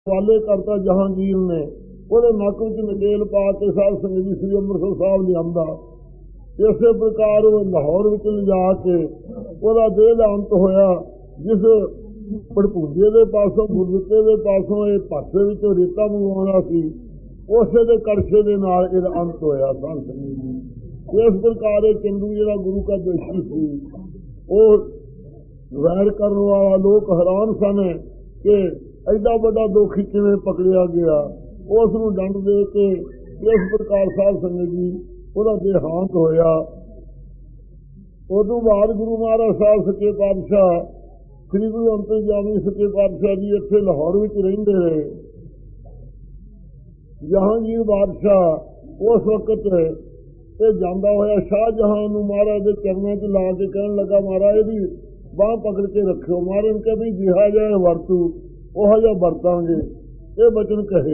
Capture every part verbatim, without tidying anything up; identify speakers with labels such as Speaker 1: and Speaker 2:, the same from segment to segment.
Speaker 1: ਹਵਾਲੇ ਕਰਤਾ ਜਹਾਂਗੀਰ ਨੇ। ਉਹਦੇ ਨੱਕ ਵਿੱਚ ਨਕੇਲ ਪਾ ਕੇ ਸਾਧ ਸੰਗਤ ਜੀ ਸ੍ਰੀ ਅੰਮ੍ਰਿਤਸਰ ਸਾਹਿਬ ਲਿਆਂਦਾ। ਇਸੇ ਪ੍ਰਕਾਰ ਉਹ ਲਾਹੌਰ ਵਿੱਚ ਲਿਜਾ ਕੇ ਉਹਦਾ ਦੇਹ ਦਾ ਅੰਤ ਹੋਇਆ। ਜਿਸ ਭੜਪੂਜੇ ਦੇ ਪਾਸੋਂ ਗੁਰਦਿੱਤੇ ਦੇ ਪਾਸੋਂ ਇਹ ਪਾਸੇ ਵਿੱਚੋਂ ਰੇਤਾ ਮੰਗਵਾਉਣਾ ਸੀ, ਉਸੇ ਦੇ ਕੜਛੇ ਦੇ ਨਾਲ ਇਹਦਾ ਅੰਤ ਹੋਇਆ। ਸਾਧ ਸੰਗਤ ਜੀ ਇਸ ਪ੍ਰਕਾਰ ਇਹ ਚੰਦੂ ਜਿਹੜਾ ਗੁਰੂ ਕਾ ਦੋਸ਼ੀ ਸੀ, ਉਹ ਵੈਰ ਕਰਨ ਵਾਲਾ ਲੋਕ ਹੈਰਾਨ ਸਨ ਕਿ ਐਡਾ ਵੱਡਾ ਦੋਖੀ ਕਿਵੇਂ ਪਕੜਿਆ ਗਿਆ। ਉਸ ਨੂੰ ਦੰਡ ਦੇ ਕੇ ਇਸ ਪ੍ਰਕਾਰ ਸਾਧ ਸੰਗਤ ਜੀ ਉਹਦਾ ਦੇਹਾਂਤ ਹੋਇਆ। ਉਦੋਂ ਬਾਅਦ ਗੁਰੂ ਮਹਾਰਾਜ ਸਾਹਿਬ ਸੱਚੇ ਪਾਤਸ਼ਾਹ ਸ੍ਰੀ ਗੁਰੂ ਅੰਤਰਜਾਮੀ ਸੱਚੇ ਪਾਤਸ਼ਾਹ ਜੀ ਇੱਥੇ ਲਾਹੌਰ ਵਿੱਚ ਰਹਿੰਦੇ ਰਹੇ। ਜਹਾਂਗੀਰ ਬਾਦਸ਼ਾਹ ਉਸ ਵਕਤ ਇਹ ਜਾਂਦਾ ਹੋਇਆ ਸ਼ਾਹਜਹਾਂ ਨੂੰ ਮਹਾਰਾਜ ਦੇ ਚਰਨਾਂ 'ਚ ਲਾ ਕੇ ਕਹਿਣ ਲੱਗਾ, ਮਹਾਰਾਜ ਇਹਦੀ ਬਾਂਹ ਪਕੜ ਕੇ ਰੱਖਿਓ। ਮਹਾਰਾਜ ਨੇ ਕਿਹਾ ਵੀ ਜਿਹਾ ਜਿਹਾ ਵਰਤੂ ਉਹੋ ਜਿਹਾ ਵਰਤਾਂਗੇ। ਇਹ ਬਚਨ ਕਹੇ।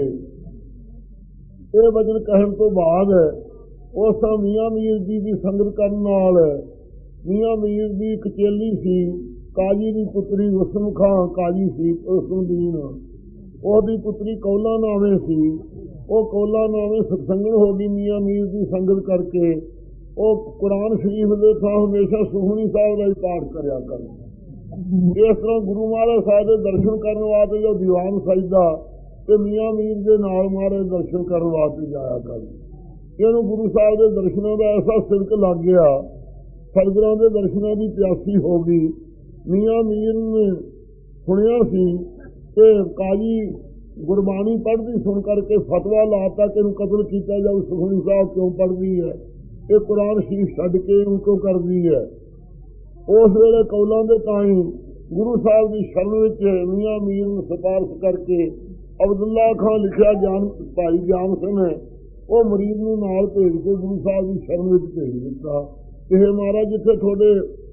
Speaker 1: ਇਹ ਬਚਨ ਕਹਿਣ ਤੋਂ ਬਾਅਦ ਉਸ ਤਾਂ ਮੀਆਂ ਮੀਰ ਜੀ ਦੀ ਸੰਗਤ ਕਰਨ ਨਾਲ, ਮੀਆਂ ਮੀਰ ਦੀ ਇੱਕ ਚੇਲੀ ਸੀ, ਕਾਜੀ ਦੀ ਪੁੱਤਰੀ ਹੁਸਨ ਖਾਂ ਕਾਜੀ ਸੀ ਉਸਦੀਨ, ਉਹਦੀ ਪੁੱਤਰੀ ਕੌਲਾ ਨਾਵੇਂ ਸੀ। ਉਹ ਕੌਲਾ ਨਾਵੇਂ ਸਤਸੰਗਣ ਹੋ ਗਈ ਮੀਆਂ ਮੀਰ ਦੀ ਸੰਗਤ ਕਰਕੇ। ਉਹ ਕੁਰਾਨ ਸ਼ਰੀਫ ਦੇ ਥਾਂ ਹਮੇਸ਼ਾ ਸੁਖਮਨੀ ਸਾਹਿਬ ਦਾ ਹੀ ਪਾਠ ਕਰਿਆ ਕਰ। ਇਸ ਤਰ੍ਹਾਂ ਗੁਰੂ ਮਹਾਰਾਜ ਸਾਹਿਬ ਦੇ ਦਰਸ਼ਨ ਕਰਨ ਵਾਸਤੇ ਜੋ ਦੀਵਾਨ ਸਜਦਾ ਤੇ ਮੀਆਂ ਮੀਰ ਦੇ ਨਾਲ ਮਹਾਰਾਜ ਦਰਸ਼ਨ ਕਰਨ ਵਾਸਤੇ ਜਾਇਆ ਕਰ। ਇਹਨੂੰ ਗੁਰੂ ਸਾਹਿਬ ਦੇ ਦਰਸ਼ਨਾਂ ਦਾ ਐਸਾ ਸਿਦਕ ਲੱਗ ਗਿਆ, ਸਤਿਗੁਰਾਂ ਦੇ ਦਰਸ਼ਨਾਂ ਦੀ ਪਿਆਸੀ ਹੋ ਗਈ। ਮੀਆਂ ਮੀਰ ਨੇ ਸੁਣਿਆ ਸੀ ਕਿ ਕਾਜੀ ਗੁਰਬਾਣੀ ਪੜ੍ਹਦੀ ਸੁਣ ਕਰਕੇ ਫਤਵਾ ਲਾਤਾ ਕਿ ਇਹਨੂੰ ਕਤਲ ਕੀਤਾ ਜਾਊ। ਸੁਖਮਨੀ ਸਾਹਿਬ ਕਿਉਂ ਪੜ੍ਹਦੀ ਹੈ, ਇਹ ਕੁਰਾਨ ਸ਼ਰੀਫ ਛੱਡ ਕੇ ਇਹਨੂੰ ਕਿਉਂ ਕਰਦੀ ਹੈ। ਉਸ ਵੇਲੇ ਕੌਲਾਂ ਦੇ ਤਾਈਂ ਗੁਰੂ ਸਾਹਿਬ ਦੀ ਸ਼ਰਨ ਵਿੱਚ ਮੀਆਂ ਮੀਰ ਨੂੰ ਸਿਫਾਰਿਸ਼ ਕਰਕੇ ਅਬਦੁੱਲਾ ਖਾਂ ਲਿਖਿਆ ਜਾਨ ਭਾਈ ਜਾਨ ਸਿੰਘ ਉਹ ਮਰੀਜ਼ ਨੂੰ ਨਾਲ ਭੇਜ ਕੇ ਗੁਰੂ ਸਾਹਿਬ ਦੀ ਸ਼ਰਨ ਵਿੱਚ ਭੇਜ ਦਿੱਤਾ। ਇਹ ਮਹਾਰਾਜ ਜਿੱਥੇ ਤੁਹਾਡੇ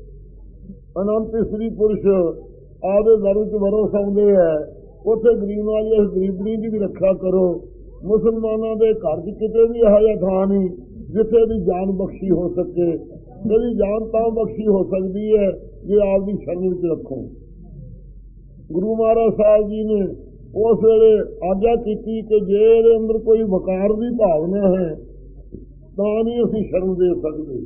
Speaker 1: ਅਨੰਤ ਇਸਤਰੀ ਪੁਰਸ਼ ਆਪਦੇ ਦਰ ਵਿੱਚ ਵਰੋ ਸੌਂਦੇ ਹੈ, ਉੱਥੇ ਗਰੀਬ ਵਾਲੀ ਇਸ ਗਰੀਬਣੀ ਦੀ ਵੀ ਰੱਖਿਆ ਕਰੋ। ਮੁਸਲਮਾਨਾਂ ਦੇ ਘਰ 'ਚ ਕਿਤੇ ਵੀ ਇਹੋ ਜਿਹਾ ਥਾਂ ਨਹੀਂ ਜਿੱਥੇ ਇਹਦੀ ਜਾਨ ਬਖਸ਼ੀ ਹੋ ਸਕੇ। ਇਹਦੀ ਜਾਨ ਤਾਂ ਬਖਸ਼ੀ ਹੋ ਸਕਦੀ ਹੈ ਜੇ ਆਪਦੀ ਸ਼ਰਨ ਵਿੱਚ ਰੱਖੋ। ਗੁਰੂ ਮਹਾਰਾਜ ਸਾਹਿਬ ਜੀ ਨੇ ਉਸ ਵੇਲੇ ਆਗਿਆ ਕੀਤੀ ਕਿ ਜੇ ਇਹਦੇ ਅੰਦਰ ਕੋਈ ਵਕਾਰ ਦੀ ਭਾਵਨਾ ਹੈ ਤਾਂ ਨਹੀਂ ਅਸੀਂ ਸ਼ਰਨ ਦੇ ਸਕਦੇ।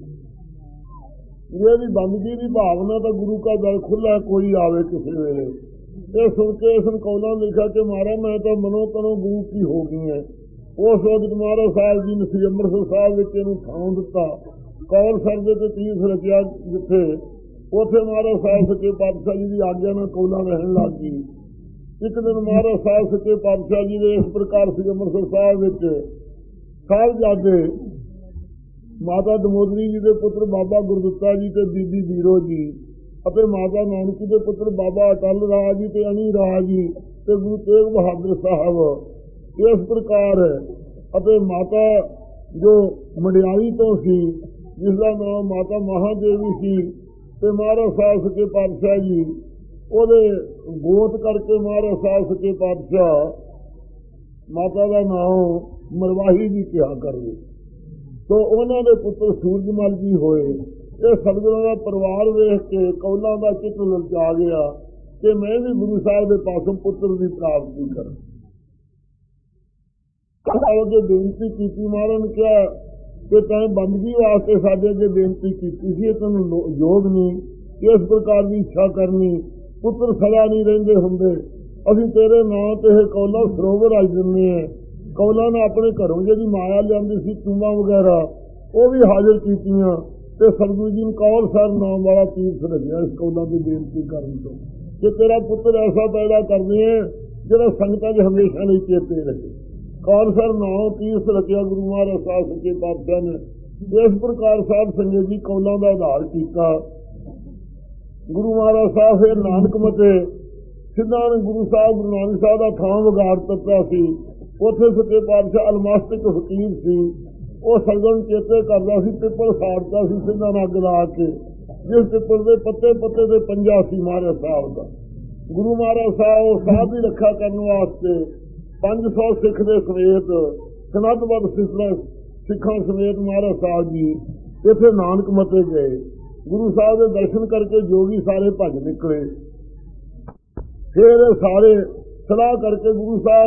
Speaker 1: ਜੇ ਇਹਦੀ ਬੰਦਗੀ ਦੀ ਭਾਵਨਾ ਤਾਂ ਗੁਰੂ ਕਾ ਦਰ ਖੁੱਲ੍ਹਾ, ਕੋਈ ਆਵੇ ਕਿਸੇ ਵੇਲੇ। ਇਹ ਸੁਣ ਕੇ ਇਸ ਨੂੰ ਕੌਲਾਂ ਲਿਖਿਆ ਕਿ ਮਹਾਰਾਜ ਮੈਂ ਤਾਂ ਮਨੋ ਤਨੋਂ ਗੁਰੂ ਕੀ ਹੋ ਗਈ ਹੈ। ਉਸ ਵਕਤ ਮਹਾਰਾਜ ਸਾਹਿਬ ਜੀ ਨੇ ਸ੍ਰੀ ਅੰਮ੍ਰਿਤਸਰ ਸਾਹਿਬ ਵਿੱਚ ਇਹਨੂੰ ਥਾਂ ਦਿੱਤਾ। ਕੌਲ ਸਰ ਦੇ ਤੇ ਤੀਰਥ ਰਚਿਆ ਜਿੱਥੇ, ਉੱਥੇ ਮਹਾਰਾਜ ਸਾਹਿਬ ਸੱਚੇ ਪਾਤਸ਼ਾਹ ਜੀ ਦੀ ਆਗਿਆ ਨਾਲ ਕੌਲਾਂ ਰਹਿਣ ਲੱਗ ਗਈ। ਇੱਕ ਦਿਨ ਮਹਾਰਾਜ ਸਾਹਿਬ ਸੱਚੇ ਪਾਤਸ਼ਾਹ ਜੀ ਦੇ ਇਸ ਪ੍ਰਕਾਰ ਸ੍ਰੀ ਅੰਮ੍ਰਿਤਸਰ ਸਾਹਿਬ ਵਿੱਚ ਸਾਹਿਬਜ਼ਾਦੇ ਮਾਤਾ ਦਮੋਦਰੀ ਜੀ ਦੇ ਪੁੱਤਰ ਬਾਬਾ ਗੁਰਦਿੱਤਾ ਜੀ ਤੇ ਬੀਬੀ ਬੀਰੋ ਜੀ ਅਤੇ ਮਾਤਾ ਨਾਨਕੀ ਦੇ ਪੁੱਤਰ ਬਾਬਾ ਅਟਲ ਰਾਜ ਜੀ ਤੇ ਅਣੀ ਰਾਜ ਜੀ ਤੇ ਗੁਰੂ ਤੇਗ ਬਹਾਦਰ ਸਾਹਿਬ ਇਸ ਪ੍ਰਕਾਰ ਅਤੇ ਮਾਤਾ ਜੋ ਮੰਡਿਆਈ ਤੋਂ ਸੀ ਜਿਸਦਾ ਨਾਮ ਮਾਤਾ ਮਹਾਦੇਵੀ ਸੀ ਤੇ ਮਹਾਰਾਜ ਸਾਹਿਬ ਸੱਚੇ ਪਾਤਸ਼ਾਹ ਜੀ ਉਹਦੇ ਗੋਤ ਕਰਕੇ ਮਹਾਰਾਜ ਸਾਹਿਬ ਸੱਚੇ ਪਾਤਸ਼ਾਹ ਮਾਤਾ ਦਾ ਨਾਮ ਮਰਵਾਹੀ ਜੀ ਕਿਹਾ ਕਰਦੇ। ਤੋ ਉਹਨਾਂ ਦੇ ਪੁੱਤਰ ਸੂਰਜਮਲ ਜੀ ਹੋਏ। ਇਹ ਸਤਿਗੁਰਾਂ ਦਾ ਪਰਿਵਾਰ ਵੇਖ ਕੇ ਕੌਲਾਂ ਦਾ ਚਿੱਤ ਲਲਚਾ ਗਿਆ ਕਿ ਮੈਂ ਵੀ ਗੁਰੂ ਸਾਹਿਬ ਦੇ ਪਾਸੋਂ ਪੁੱਤਰ ਦੀ ਪ੍ਰਾਪਤੀ ਕਰਾਂ। ਅੱਗੇ ਬੇਨਤੀ ਕੀਤੀ। ਮਹਾਰਾਜ ਨੇ ਕਿਹਾ ਕਿ ਤੈਂ ਬੰਦਗੀ ਵਾਸਤੇ ਸਾਡੇ ਅੱਗੇ ਬੇਨਤੀ ਕੀਤੀ ਸੀ, ਤੈਨੂੰ ਯੋਗ ਨਹੀਂ ਇਸ ਪ੍ਰਕਾਰ ਦੀ ਇੱਛਾ ਕਰਨੀ। ਪੁੱਤਰ ਸਦਾ ਨਹੀਂ ਰਹਿੰਦੇ ਹੁੰਦੇ। ਅਸੀਂ ਤੇਰੇ ਨਾਂ ਤੇ ਇਹ ਕੌਲਾ ਸਰੋਵਰ ਰੱਜ ਦਿੰਦੇ ਹਾਂ। ਕੌਲਾਂ ਨੇ ਆਪਣੇ ਘਰੋਂ ਜਿਹੜੀ ਮਾਇਆ ਲਿਆਂਦੀ ਸੀ ਟੂੰਬਾਂ ਵਗੈਰਾ ਉਹ ਵੀ ਹਾਜ਼ਰ ਕੀਤੀਆਂ ਤੇ ਸਤਿਗੁਰੂ ਜੀ ਨੂੰ ਕੌਲ ਸਰ ਨਾਮ ਵਾਲਾ ਤੀਰਥ ਰੱਖਿਆ ਇਸ ਕੌਲਾਂ ਦੀ ਬੇਨਤੀ ਕਰਨ ਤੋਂ ਕਿ ਤੇਰਾ ਪੁੱਤਰ ਐਸਾ ਪੈਦਾ ਕਰਦੇ ਹੈ ਜਿਹੜਾ ਸੰਗਤਾਂ 'ਚ ਹਮੇਸ਼ਾ ਲਈ ਚੇਤੇ ਰਹੇ। ਕੌਲ ਸਰ ਨਾਮ ਤੀਰਥ ਰੱਖਿਆ ਗੁਰੂ ਮਹਾਰਾਜ ਸਾਹਿਬ ਸੱਚੇ ਪਾਤਸ਼ਾਹ ਨੇ। ਇਸ ਪ੍ਰਕਾਰ ਸਾਹਿਬ ਸੰਗਤ ਜੀ ਕੌਲਾਂ ਦਾ ਆਧਾਰ ਕੀਤਾ। ਗੁਰੂ ਮਹਾਰਾਜ ਸਾਹਿਬ ਫਿਰ ਨਾਨਕ ਮਤੇ ਸਿੱਧਾ ਗੁਰੂ ਸਾਹਿਬ ਗੁਰੂ ਨਾਨਕ ਸਾਹਿਬ ਦਾ ਥਾਂ ਵਿਗਾੜ ਦਿੱਤਾ ਸੀ। ਉੱਥੇ ਸੱਚੇ ਪਾਤਸ਼ਾਹ ਅਲਮਾਸਤਿਕ ਫਕੀਰ ਸੀ। ਉਹ ਸੰਗਤ ਚੇਤੇ ਕਰਦਾ ਸੀ। ਪਿੱਪਲ ਸਾੜਦਾ ਸੀ ਸਿੱਧਾ ਨੱਗ ਲਾ ਕੇ, ਜਿਸ ਪਿੱਪਲ ਦੇ ਪੱਤੇ ਪੱਤੇ ਦੇ ਪੰਜਾ ਸੀ ਮਹਾਰਾਜ ਸਾਹਿਬ ਦਾ। ਗੁਰੂ ਮਹਾਰਾਜ ਸਾਹਿਬ ਸਾਹਿਬ ਦੀ ਰੱਖਿਆ ਕਰਨ ਵਾਸਤੇ ਪੰਜ ਸੌ ਸਿੱਖ ਦੇ ਸਮੇਤ ਸਨੱਧਬੱਧ ਸਿੱਖਾਂ ਸਮੇਤ ਮਹਾਰਾਜ ਸਾਹਿਬ ਜੀ ਇੱਥੇ ਨਾਨਕ ਮਤੇ ਗਏ। ਗੁਰੂ ਸਾਹਿਬ ਦੇ ਦਰਸ਼ਨ ਕਰਕੇ ਜੋਗੀ ਸਾਰੇ ਭੱਜ ਨਿਕਲੇ। ਫਿਰ ਸਾਰੇ ਸਲਾਹ ਕਰਕੇ ਗੁਰੂ ਸਾਹਿਬ